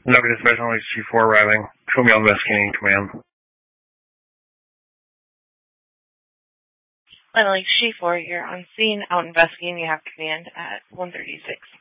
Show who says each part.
Speaker 1: Nugget Special Only G4 arriving. Show me all investigating command.
Speaker 2: Unlike G4, you're on scene, out investigating. You have command at 136.